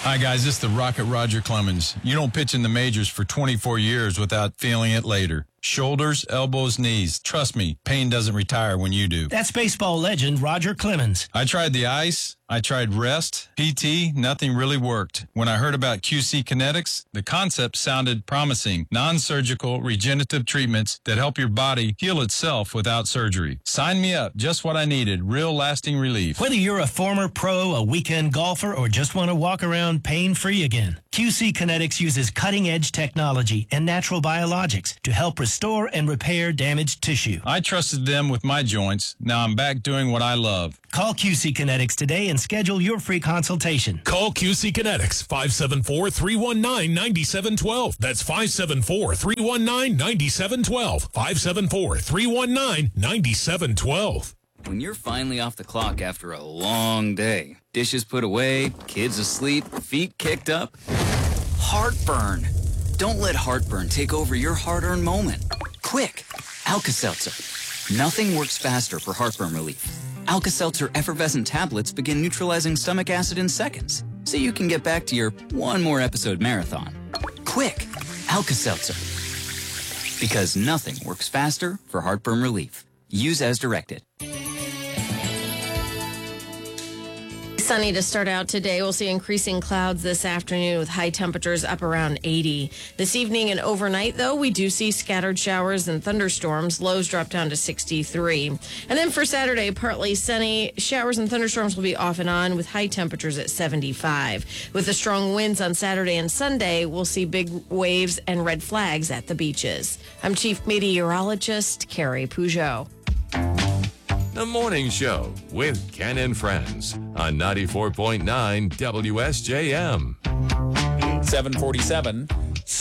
Hi, guys. This is the Rocket Roger Clemens. You don't pitch in the majors for 24 years without feeling it later. Shoulders, elbows, knees. Trust me, pain doesn't retire when you do. That's baseball legend Roger Clemens. I tried the ice. I tried rest, PT, nothing really worked. When I heard about QC Kinetics, the concept sounded promising. Non-surgical regenerative treatments that help your body heal itself without surgery. Sign me up. Just what I needed. Real lasting relief. Whether you're a former pro, a weekend golfer, or just want to walk around pain-free again, QC Kinetics uses cutting-edge technology and natural biologics to help restore and repair damaged tissue. I trusted them with my joints. Now I'm back doing what I love. Call QC Kinetics today and schedule your free consultation. Call QC Kinetics, 574-319-9712. That's 574-319-9712. 574-319-9712. When you're finally off the clock after a long day, dishes put away, kids asleep, feet kicked up, heartburn. Don't let heartburn take over your hard-earned moment. Quick, Alka-Seltzer. Nothing works faster for heartburn relief. Alka-Seltzer effervescent tablets begin neutralizing stomach acid in seconds, so you can get back to your one more episode marathon. Quick, Alka-Seltzer. Because nothing works faster for heartburn relief. Use as directed. Sunny to start out today. We'll see increasing clouds this afternoon with high temperatures up around 80. This evening and overnight, though, we do see scattered showers and thunderstorms. Lows drop down to 63. And then for Saturday, partly sunny. Showers and thunderstorms will be off and on with high temperatures at 75. With the strong winds on Saturday and Sunday, we'll see big waves and red flags at the beaches. I'm Chief Meteorologist Carrie Peugeot. The Morning Show with Ken and Friends on 94.9 WSJM. 7:47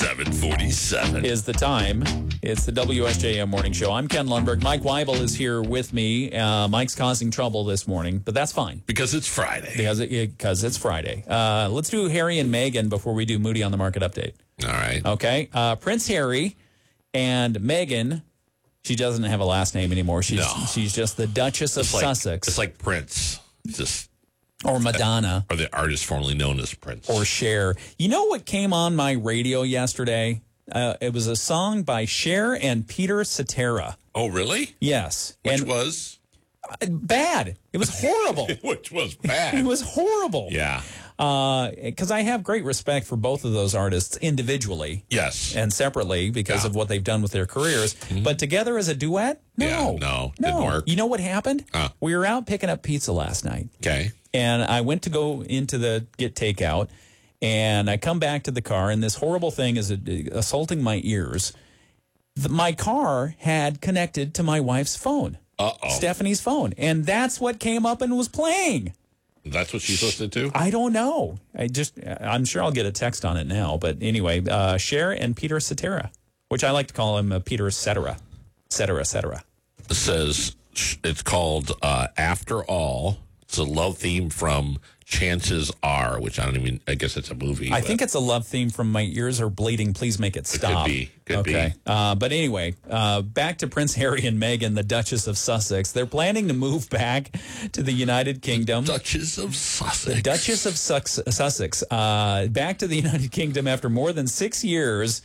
7:47 is the time. It's the WSJM Morning Show. I'm Ken Lundberg. Mike Weibel is here with me. Mike's causing trouble this morning, but that's fine. Because it's Friday. Because it's Friday. Let's do Harry and Meghan before we do Moody on the Market Update. All right. Okay. Prince Harry and Meghan. She doesn't have a last name anymore. She's just the Duchess of Sussex. It's like Prince. Or Madonna. Or the artist formerly known as Prince. Or Cher. You know what came on my radio yesterday? It was a song by Cher and Peter Cetera. Oh, really? Yes. Which was? Bad. It was horrible. Which was bad. It was horrible. Yeah. Because I have great respect for both of those artists individually. Yes. And separately because of what they've done with their careers. Mm-hmm. But together as a duet? No. Yeah, no. Didn't work. You know what happened? We were out picking up pizza last night. Okay. And I went to go into get takeout. And I come back to the car, and this horrible thing is assaulting my ears. My car had connected to my wife's phone. Uh-oh. Stephanie's phone. And that's what came up and was playing. That's what she's listening to? I don't know. I'm sure I'll get a text on it now. But anyway, Cher and Peter Cetera, which I like to call him Peter Cetera. Cetera. It says it's called After All. It's a love theme from Chances Are, which I guess it's a movie. I think it's a love theme from My Ears Are Bleeding, Please Make It Stop. It could be. But anyway, back to Prince Harry and Meghan, the Duchess of Sussex. They're planning to move back to the United Kingdom. Duchess of Sussex. The Duchess of Sussex. Back to the United Kingdom after more than 6 years.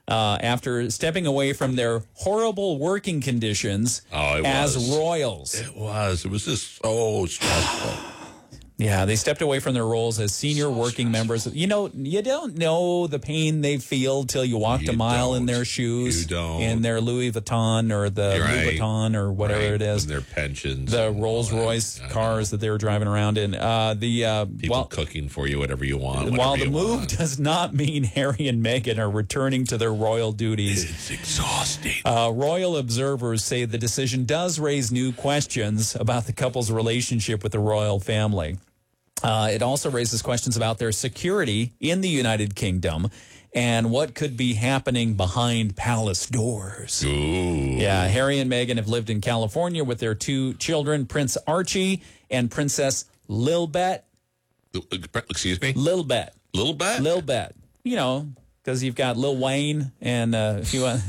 After stepping away from their horrible working conditions as royals. It was just so stressful. Yeah, they stepped away from their roles as senior working members. You know, you don't know the pain they feel till you walked a mile in their shoes. You don't. In their Louis Vuitton or the Louis Vuitton or whatever it is. And their pensions. The Rolls-Royce cars that they were driving around in. People cooking for you whatever you want. While the move does not mean Harry and Meghan are returning to their royal duties. It's exhausting. Royal observers say the decision does raise new questions about the couple's relationship with the royal family. It also raises questions about their security in the United Kingdom and what could be happening behind palace doors. Ooh. Yeah, Harry and Meghan have lived in California with their 2 children, Prince Archie and Princess Lilibet. Excuse me? Lilibet. Lilibet? Lilibet. You know, because you've got Lil Wayne and a few other...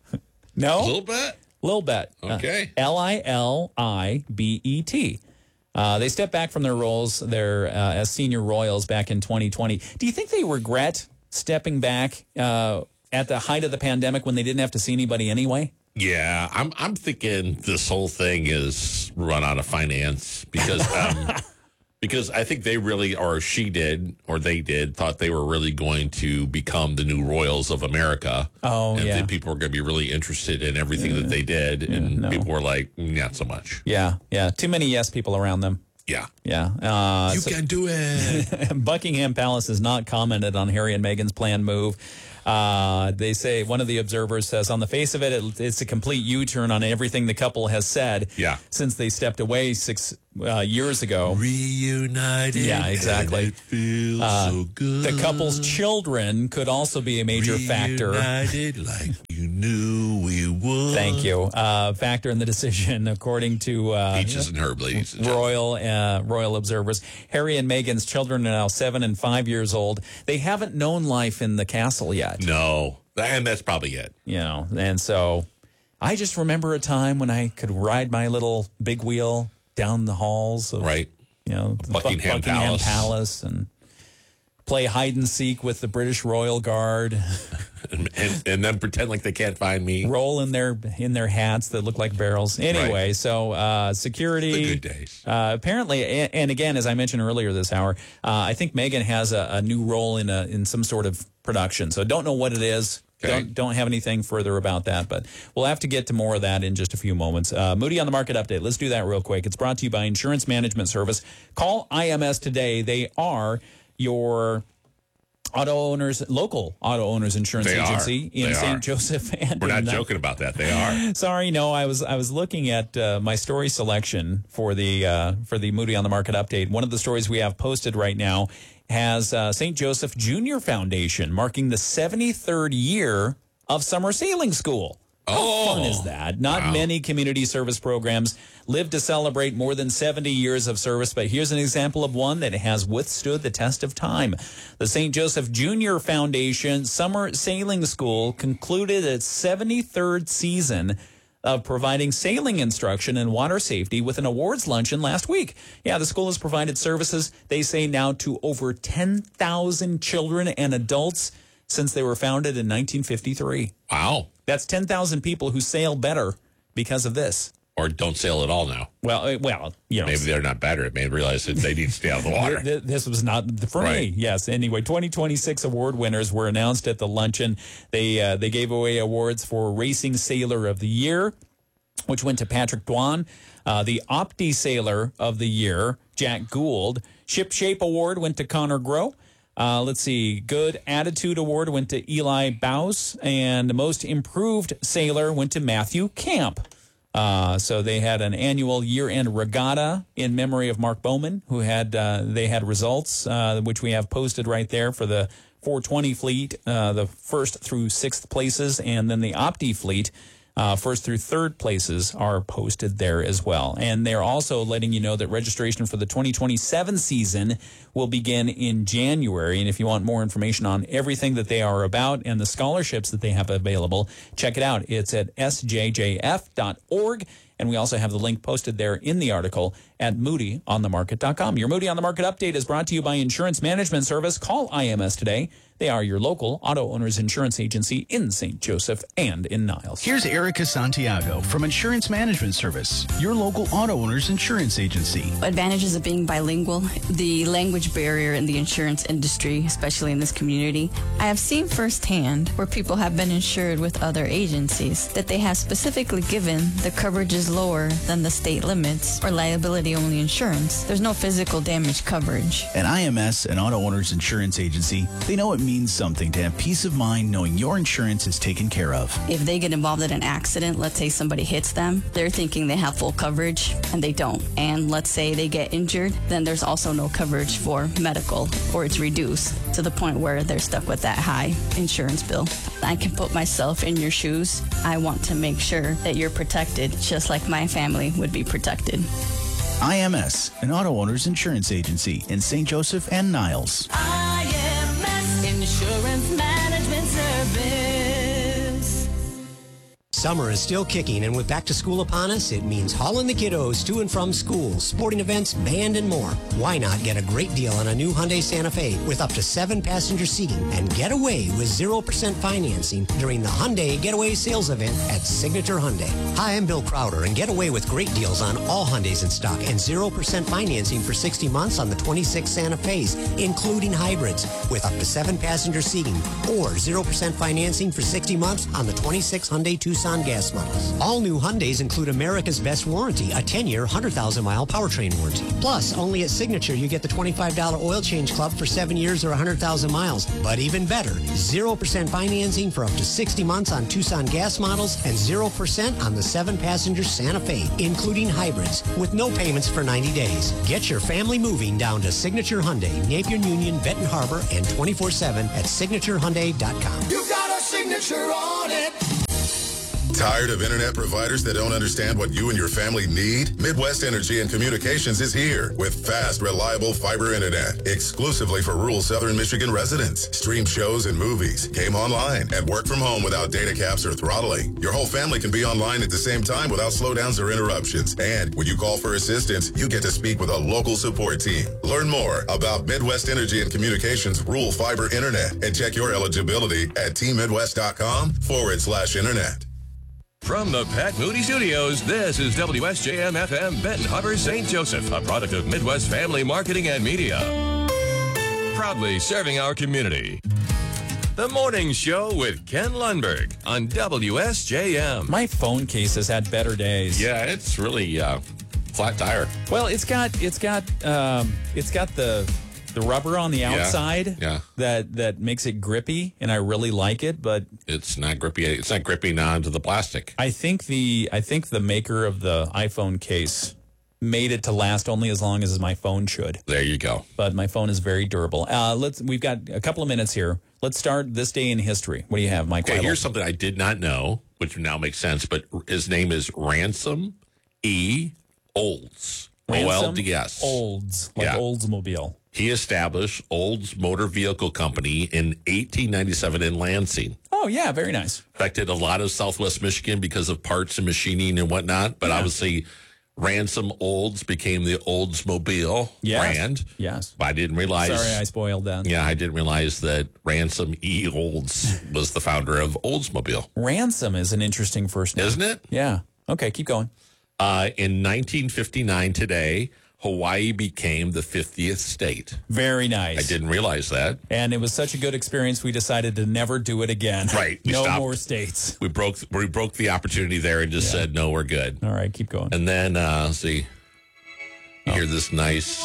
No? Lilibet? Lilibet. Okay. Lilibet. They stepped back from their roles as senior royals back in 2020. Do you think they regret stepping back at the height of the pandemic when they didn't have to see anybody anyway? Yeah, I'm thinking this whole thing is run out of finance because because I think they really, or she did, or they did, thought they were really going to become the new royals of America. Oh, and yeah. that people were going to be really interested in everything that they did, and people were like, not so much. Yeah. Too many yes people around them. Yeah. Yeah. You can do it. Buckingham Palace has not commented on Harry and Meghan's planned move. They say, one of the observers says, on the face of it, it's a complete U-turn on everything the couple has said since they stepped away 6 years ago. Reunited. Yeah, exactly. And it feels so good. The couple's children could also be a major factor. Reunited like you knew we would. Thank you. Factor in the decision, according to Peaches and Herb, ladies and gentlemen. royal observers. Harry and Meghan's children are now 7 and 5 years old. They haven't known life in the castle yet. No, and that's probably it. And so I just remember a time when I could ride my little big wheel down the halls of Buckingham Palace and play hide and seek with the British Royal Guard. and then pretend like they can't find me. Roll in their hats that look like barrels. Anyway, so security. The good days. Apparently, and again, as I mentioned earlier this hour, I think Meghan has a new role in some sort of production. So don't know what it is. Okay. Don't have anything further about that, but we'll have to get to more of that in just a few moments. Moody on the Market Update. Let's do that real quick. It's brought to you by Insurance Management Service. Call IMS today. They are your local auto owners insurance agency in St. Joseph. And we're not joking about that. They are. Sorry, no. I was looking at my story selection for the Moody on the Market Update. One of the stories we have posted right now has St. Joseph Junior Foundation marking the 73rd year of summer sailing school. How fun is that? Not many community service programs live to celebrate more than 70 years of service, but here's an example of one that has withstood the test of time. The St. Joseph Junior Foundation Summer Sailing School concluded its 73rd season of providing sailing instruction and water safety with an awards luncheon last week. Yeah, the school has provided services, they say now, to over 10,000 children and adults since they were founded in 1953. Wow. That's 10,000 people who sail better because of this. Or don't sail at all now. Well, maybe they're not better. Maybe realize that they need to stay out of the water. This was not for me. Yes. Anyway, 2026 award winners were announced at the luncheon. They gave away awards for Racing Sailor of the Year, which went to Patrick Dwan. The Opti Sailor of the Year, Jack Gould. Ship Shape Award went to Connor Groh. Let's see. Good Attitude Award went to Eli Baus, and the Most Improved Sailor went to Matthew Camp. So they had an annual year-end regatta in memory of Mark Bowman, who had they had results which we have posted right there for the 420 fleet, the 1st through 6th places, and then the Opti fleet. 1st through 3rd places are posted there as well. And they're also letting you know that registration for the 2027 season will begin in January. And if you want more information on everything that they are about and the scholarships that they have available, check it out. It's at sjjf.org. And we also have the link posted there in the article at moodyonthemarket.com. Your Moody on the Market Update is brought to you by Insurance Management Service. Call IMS today. They are your local auto owners insurance agency in St. Joseph and in Niles. Here's Erica Santiago from Insurance Management Service, your local auto owners insurance agency. Advantages of being bilingual, the language barrier in the insurance industry, especially in this community. I have seen firsthand where people have been insured with other agencies that they have specifically given the coverage is lower than the state limits or liability-only insurance. There's no physical damage coverage. At IMS, an auto owners insurance agency, they know it means something to have peace of mind knowing your insurance is taken care of. If they get involved in an accident, let's say somebody hits them, they're thinking they have full coverage and they don't. And let's say they get injured, then there's also no coverage for medical, or it's reduced to the point where they're stuck with that high insurance bill. I can put myself in your shoes. I want to make sure that you're protected just like my family would be protected. IMS, an auto owners insurance agency in St. Joseph and Niles. IMS Insurance Management Service. Summer is still kicking, and with back to school upon us, it means hauling the kiddos to and from school, sporting events, band, and more. Why not get a great deal on a new Hyundai Santa Fe with up to 7 passenger seating and get away with 0% financing during the Hyundai Getaway Sales Event at Signature Hyundai. Hi, I'm Bill Crowder, and get away with great deals on all Hyundais in stock and 0% financing for 60 months on the 26 Santa Fe's, including hybrids, with up to 7 passenger seating, or 0% financing for 60 months on the 26 Hyundai Tucson gas models. All new Hyundais include America's best warranty, a 10-year, 100,000-mile powertrain warranty. Plus, only at Signature, you get the $25 oil change club for 7 years or 100,000 miles. But even better, 0% financing for up to 60 months on Tucson gas models and 0% on the 7-passenger Santa Fe, including hybrids, with no payments for 90 days. Get your family moving down to Signature Hyundai, Napier Union, Benton Harbor, and 24/7 at signaturehyundai.com. You got a signature on it. Tired of internet providers that don't understand what you and your family need? Midwest Energy and Communications is here with fast, reliable fiber internet exclusively for rural southern Michigan residents. Stream shows and movies, game online, and work from home without data caps or throttling. Your whole family can be online at the same time without slowdowns or interruptions. And when you call for assistance, you get to speak with a local support team. Learn more about Midwest Energy and Communications rural fiber internet and check your eligibility at teammidwest.com/internet. From the Pat Moody Studios, this is WSJM-FM Benton Harbor, St. Joseph, a product of Midwest Family Marketing and Media. Proudly serving our community. The Morning Show with Ken Lundberg on WSJM. My phone case has had better days. Yeah, it's really flat tire. Well, it's got the rubber on the outside that makes it grippy, and I really like it, but it's not grippy. It's not gripping onto the plastic. I think the maker of the iPhone case made it to last only as long as my phone should. There you go. But my phone is very durable. We've got a couple of minutes here. Let's start this day in history. What do you have, Mike? Okay, here's something I did not know, which now makes sense, but his name is Ransom E. Olds. O-L-D-S. Olds, like Oldsmobile. He established Olds Motor Vehicle Company in 1897 in Lansing. Oh, yeah, very nice. Affected a lot of Southwest Michigan because of parts and machining and whatnot, but obviously Ransom Olds became the Oldsmobile brand. Yes. But I didn't realize. Sorry, I spoiled that. Yeah, I didn't realize that Ransom E. Olds was the founder of Oldsmobile. Ransom is an interesting first name. Isn't it? Yeah. Okay, keep going. In 1959 today, Hawaii became the 50th state. Very nice. I didn't realize that. And it was such a good experience, we decided to never do it again. Right. No more states. We broke the opportunity there and just said, no, we're good. All right, keep going. And then, see, you hear this nice.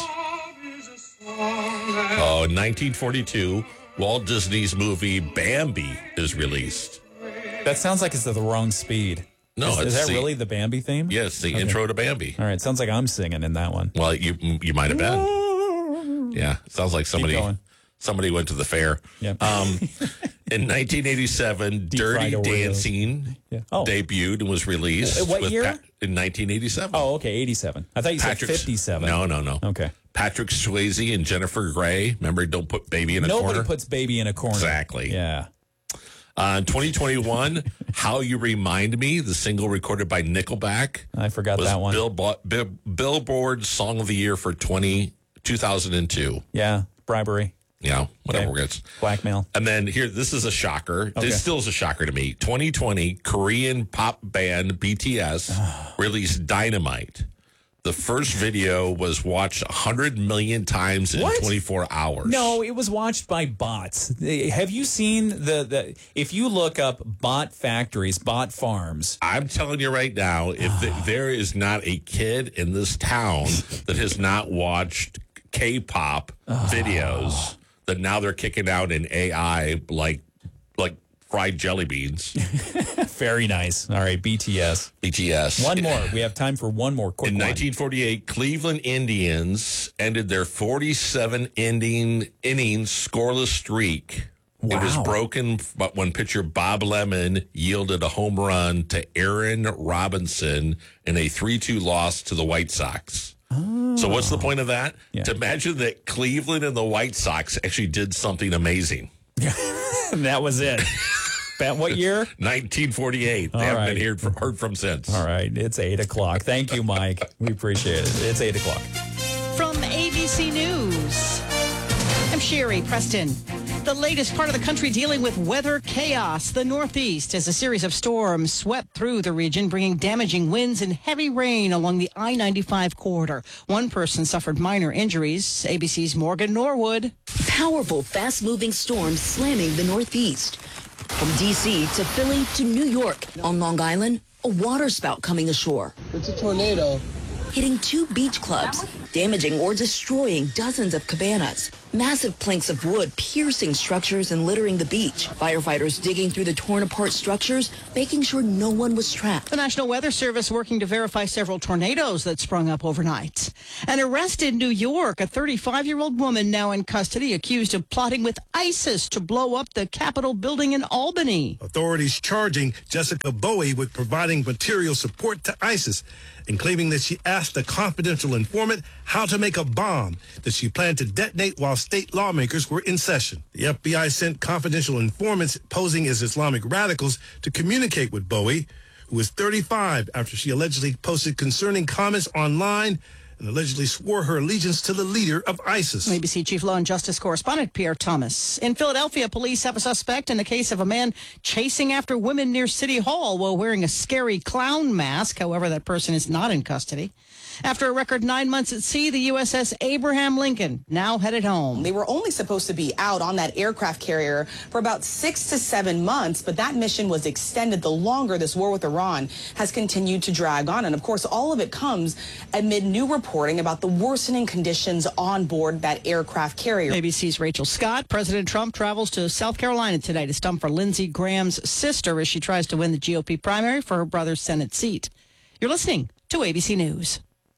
1942, Walt Disney's movie Bambi is released. That sounds like it's at the wrong speed. No, is that really the Bambi theme? Yes, the intro to Bambi. All right, sounds like I'm singing in that one. Well, you might have been. Yeah, sounds like somebody went to the fair. Yep. In 1987, Dirty Dancing debuted and was released. What year? In 1987. Oh, okay, 87. I thought you said 57. No. Okay. Patrick Swayze and Jennifer Grey. Remember, don't put baby in a corner? Nobody puts baby in a corner. Exactly. Yeah. In 2021, How You Remind Me, the single recorded by Nickelback. I forgot that one. Billboard Song of the Year for 2002. Yeah, bribery. Yeah, whatever. Okay. Blackmail. And then here, this is a shocker. Okay. This still is a shocker to me. 2020, Korean pop band BTS released Dynamite. The first video was watched 100 million times in 24 hours. No, it was watched by bots. Have you seen the if you look up bot factories, bot farms? I'm telling you right now, if there is not a kid in this town that has not watched K-pop videos, that now they're kicking out in AI like fried jelly beans. Very nice. All right, BTS. One more. We have time for one more quick In one. 1948, Cleveland Indians ended their 47-inning scoreless streak. Wow. It was broken when pitcher Bob Lemon yielded a home run to Aaron Robinson in a 3-2 loss to the White Sox. Oh. So what's the point of that? Yeah. To imagine that Cleveland and the White Sox actually did something amazing. That was it. What year? 1948. They haven't been heard from since. All right. It's 8 o'clock. Thank you, Mike. We appreciate it. It's 8 o'clock. From ABC News, I'm Sherry Preston. The latest part of the country dealing with weather chaos. The Northeast as a series of storms swept through the region, bringing damaging winds and heavy rain along the I-95 corridor. One person suffered minor injuries. ABC's Morgan Norwood. Powerful, fast-moving storms slamming the Northeast. From D.C. to Philly to New York. On Long Island, a waterspout coming ashore. It's a tornado. Hitting 2 beach clubs, damaging or destroying dozens of cabanas. Massive planks of wood piercing structures and littering the beach. Firefighters digging through the torn apart structures, making sure no one was trapped. The National Weather Service working to verify several tornadoes that sprung up overnight. An arrest in New York, a 35-year-old woman now in custody accused of plotting with ISIS to blow up the Capitol building in Albany. Authorities charging Jessica Bowie with providing material support to ISIS and claiming that she asked a confidential informant how to make a bomb that she planned to detonate while state lawmakers were in session. The FBI sent confidential informants posing as Islamic radicals to communicate with Bowie, who was 35 after she allegedly posted concerning comments online and allegedly swore her allegiance to the leader of ISIS. ABC Chief Law and Justice Correspondent Pierre Thomas. In Philadelphia, police have a suspect in the case of a man chasing after women near City Hall while wearing a scary clown mask. However, that person is not in custody. After a record 9 months at sea, the USS Abraham Lincoln now headed home. They were only supposed to be out on that aircraft carrier for about 6 to 7 months, but that mission was extended the longer this war with Iran has continued to drag on. And of course, all of it comes amid new reporting about the worsening conditions on board that aircraft carrier. ABC's Rachel Scott. President Trump travels to South Carolina today to stump for Lindsey Graham's sister as she tries to win the GOP primary for her brother's Senate seat. You're listening to ABC News.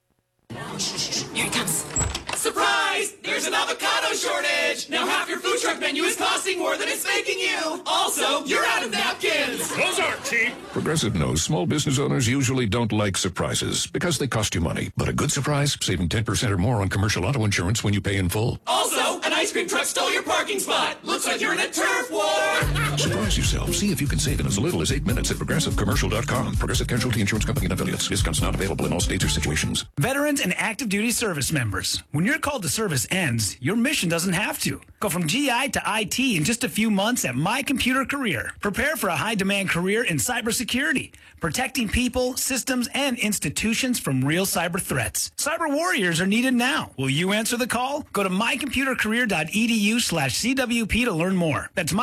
Here it comes. Surprise! There's an avocado shortage! Now half your food truck menu is costing more than it's making you! Also, you're out of napkins! Those aren't cheap! Progressive knows small business owners usually don't like surprises because they cost you money. But a good surprise, saving 10% or more on commercial auto insurance when you pay in full. Also, an ice cream truck stole your parking spot! Looks like you're in a turf war! Surprise yourself. See if you can save in as little as 8 minutes at ProgressiveCommercial.com. Progressive Casualty Insurance Company and affiliates. Discounts not available in all states or situations. Veterans and active duty service members. When your call to service ends, your mission doesn't have to. Go from GI to IT in just a few months at My Computer Career. Prepare for a high-demand career in cybersecurity, protecting people, systems, and institutions from real cyber threats. Cyber warriors are needed now. Will you answer the call? Go to mycomputercareer.edu/CWP to learn more. That's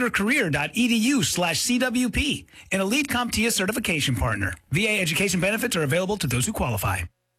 mycomputercareer.edu/CWP, an elite CompTIA certification partner. VA education benefits are available to those who qualify.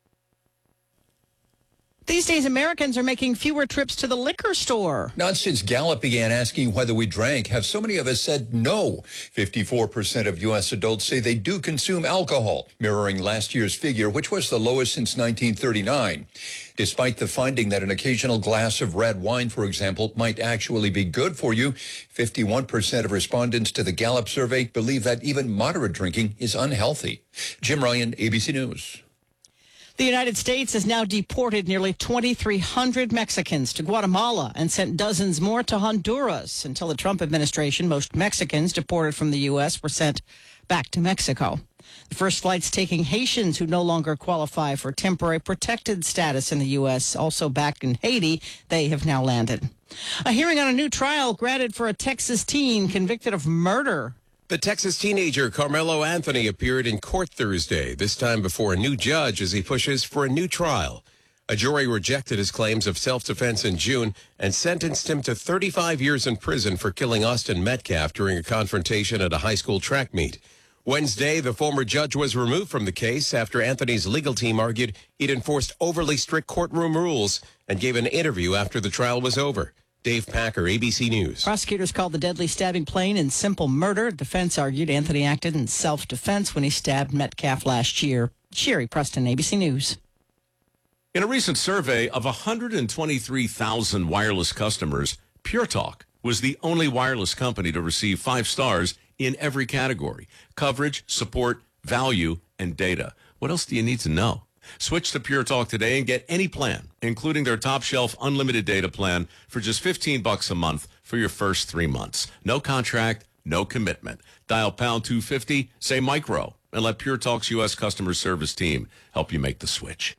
These days, Americans are making fewer trips to the liquor store. Not since Gallup began asking whether we drank have so many of us said no. 54% of U.S. adults say they do consume alcohol, mirroring last year's figure, which was the lowest since 1939. Despite the finding that an occasional glass of red wine, for example, might actually be good for you, 51% of respondents to the Gallup survey believe that even moderate drinking is unhealthy. Jim Ryan, ABC News. The United States has now deported nearly 2,300 Mexicans to Guatemala and sent dozens more to Honduras. Until the Trump administration, most Mexicans deported from the U.S. were sent back to Mexico. The first flights taking Haitians who no longer qualify for temporary protected status in the U.S. also back in Haiti, they have now landed. A hearing on a new trial granted for a Texas teen convicted of murder. The Texas teenager Carmelo Anthony appeared in court Thursday, this time before a new judge as he pushes for a new trial. A jury rejected his claims of self-defense in June and sentenced him to 35 years in prison for killing Austin Metcalf during a confrontation at a high school track meet. Wednesday, the former judge was removed from the case after Anthony's legal team argued he'd enforced overly strict courtroom rules and gave an interview after the trial was over. Dave Packer, ABC News. Prosecutors called the deadly stabbing plain and simple murder. Defense argued Anthony acted in self-defense when he stabbed Metcalf last year. Sherry Preston, ABC News. In a recent survey of 123,000 wireless customers, Pure Talk was the only wireless company to receive 5 stars in every category: coverage, support, value, and data. What else do you need to know? Switch to Pure Talk today and get any plan, including their top shelf unlimited data plan for just $15 a month for your first 3 months. No contract, no commitment. Dial pound 250, say micro, and let Pure Talk's U.S. customer service team help you make the switch.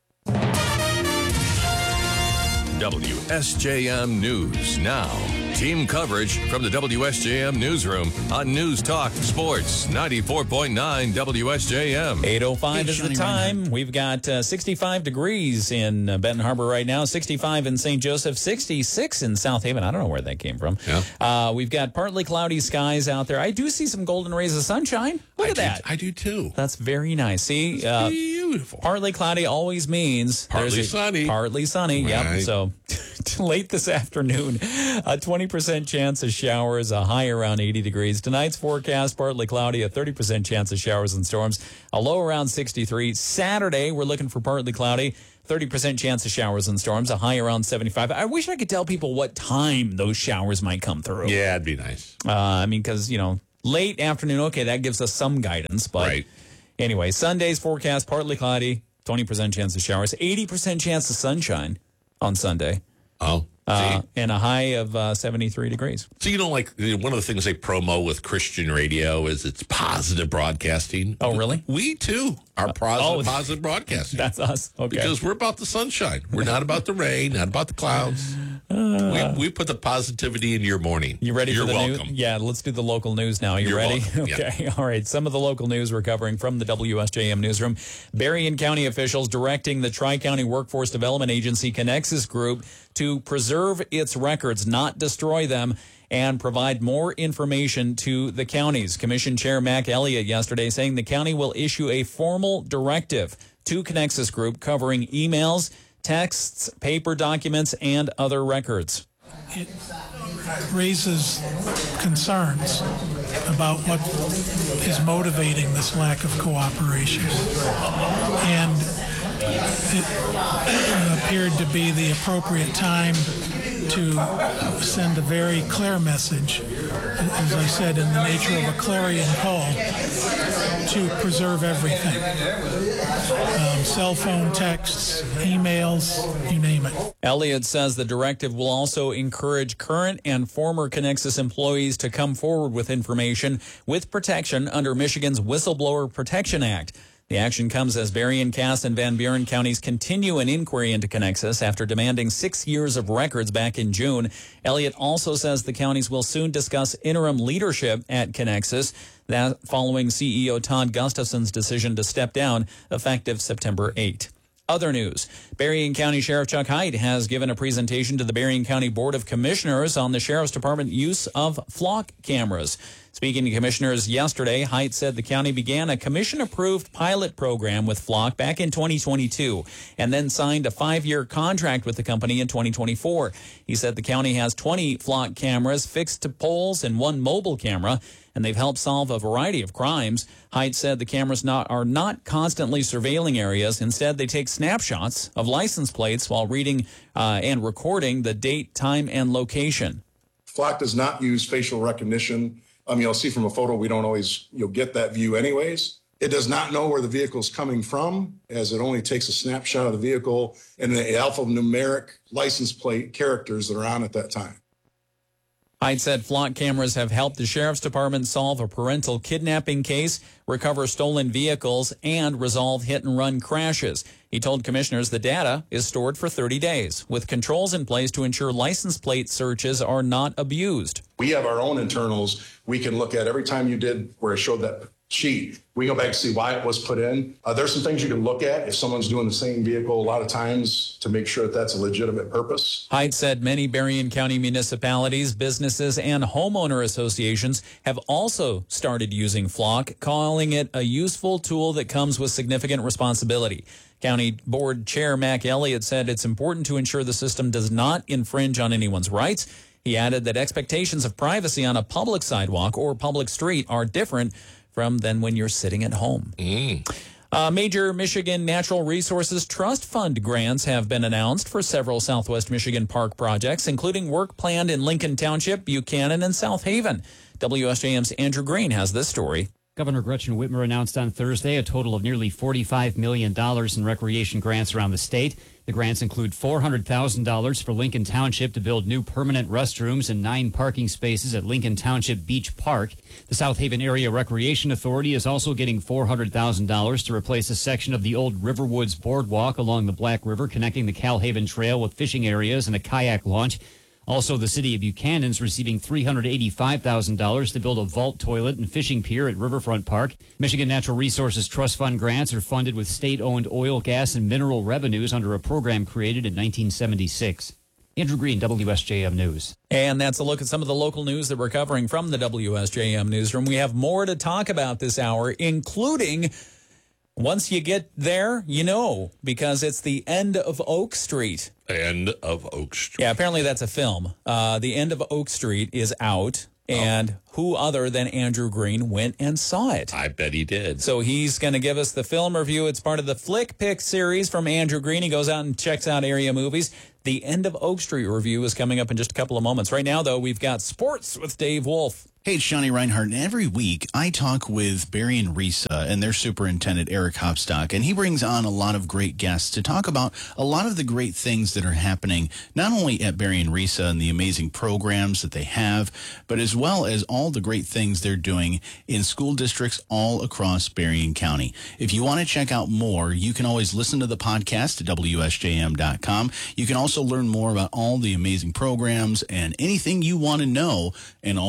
WSJM News now. Team coverage from the WSJM newsroom on News Talk Sports 94.9 WSJM. 8:05 is the time. We've got 65 degrees in Benton Harbor right now, 65 in St. Joseph, 66 in South Haven. I don't know where that came from. Yeah. We've got partly cloudy skies out there. I do see some golden rays of sunshine. Look at that. I do too. That's very nice. See, beautiful. Partly cloudy always means Partly sunny. Partly sunny. Yep. Right. So late this afternoon, a 20% chance of showers, a high around 80 degrees. Tonight's forecast, partly cloudy, a 30% chance of showers and storms, a low around 63. Saturday, we're looking for partly cloudy, 30% chance of showers and storms, a high around 75. I wish I could tell people what time those showers might come through. Yeah, it'd be nice. I mean, because, late afternoon, okay, that gives us some guidance. But right. Anyway, Sunday's forecast, partly cloudy, 20% chance of showers, 80% chance of sunshine on Sunday. Oh. And a high of 73 degrees. So, one of the things they promo with Christian radio is it's positive broadcasting. Oh, really? We, too, are positive broadcasting. That's us. Okay. Because we're about the sunshine. We're not about the rain, not about the clouds. We put the positivity into your morning. You ready You're for the welcome. news? Yeah, let's do the local news now. You You're ready? welcome. Okay. Yeah. All right. Some of the local news we're covering from the WSJM newsroom. Berrien County officials directing the Tri-County Workforce Development Agency Connexus Group to preserve its records, not destroy them, and provide more information to the counties. Commission Chair Mac Elliott yesterday saying the county will issue a formal directive to Connexus Group covering emails, texts, paper documents, and other records. It raises concerns about what is motivating this lack of cooperation. And it appeared to be the appropriate time to send a very clear message, as I said, in the nature of a clarion call, to preserve everything. Cell phone texts, emails, you name it. Elliott says the directive will also encourage current and former Connexus employees to come forward with information with protection under Michigan's Whistleblower Protection Act. The action comes as Berrien, Cass, and Van Buren counties continue an inquiry into Connexus after demanding 6 years of records back in June. Elliott also says the counties will soon discuss interim leadership at Connexus, that following CEO Todd Gustafson's decision to step down effective September 8. Other news. Berrien County Sheriff Chuck Haidt has given a presentation to the Berrien County Board of Commissioners on the Sheriff's Department use of flock cameras. Speaking to commissioners yesterday, Haidt said the county began a commission-approved pilot program with Flock back in 2022 and then signed a 5-year contract with the company in 2024. He said the county has 20 Flock cameras fixed to poles and 1 mobile camera, and they've helped solve a variety of crimes. Haidt said the cameras are not constantly surveilling areas. Instead, they take snapshots of license plates while reading and recording the date, time, and location. Flock does not use facial recognition. You'll see from a photo, we don't always get that view anyways. It does not know where the vehicle is coming from, as it only takes a snapshot of the vehicle and the alphanumeric license plate characters that are on at that time. Haidt said Flock cameras have helped the Sheriff's Department solve a parental kidnapping case, recover stolen vehicles, and resolve hit-and-run crashes. He told commissioners the data is stored for 30 days, with controls in place to ensure license plate searches are not abused. We have our own internals. We can look at every time you did where it showed that sheet. We go back to see why it was put in. There's some things you can look at if someone's doing the same vehicle a lot of times to make sure that that's a legitimate purpose. Haidt said many Berrien County municipalities, businesses, and homeowner associations have also started using Flock, calling it a useful tool that comes with significant responsibility. County Board Chair Mac Elliott said it's important to ensure the system does not infringe on anyone's rights. He added that expectations of privacy on a public sidewalk or public street are different than when you're sitting at home. Major Michigan Natural Resources Trust Fund grants have been announced for several Southwest Michigan park projects, including work planned in Lincoln Township, Buchanan, and South Haven. WSJM's Andrew Green has this story. Governor Gretchen Whitmer announced on Thursday a total of nearly $45 million in recreation grants around the state. The grants include $400,000 for Lincoln Township to build new permanent restrooms and 9 parking spaces at Lincoln Township Beach Park. The South Haven Area Recreation Authority is also getting $400,000 to replace a section of the old Riverwoods Boardwalk along the Black River, connecting the Calhaven Trail with fishing areas and a kayak launch. Also, the city of Buchanan's receiving $385,000 to build a vault toilet and fishing pier at Riverfront Park. Michigan Natural Resources Trust Fund grants are funded with state-owned oil, gas, and mineral revenues under a program created in 1976. Andrew Green, WSJM News. And that's a look at some of the local news that we're covering from the WSJM Newsroom. We have more to talk about this hour, including... once you get there, you know, because it's the end of Oak Street. End of Oak Street. Yeah, apparently that's a film. The End of Oak Street is out, and who other than Andrew Green went and saw it? I bet he did. So he's going to give us the film review. It's part of the Flick Pick series from Andrew Green. He goes out and checks out area movies. The End of Oak Street review is coming up in just a couple of moments. Right now, though, we've got sports with Dave Wolf. Hey, it's Johnny Reinhardt, and every week I talk with Barry and Risa and their superintendent, Eric Hopstock, and he brings on a lot of great guests to talk about a lot of the great things that are happening, not only at Barry and Risa and the amazing programs that they have, but as well as all the great things they're doing in school districts all across Berrien County. If you want to check out more, you can always listen to the podcast at WSJM.com. You can also learn more about all the amazing programs and anything you want to know and all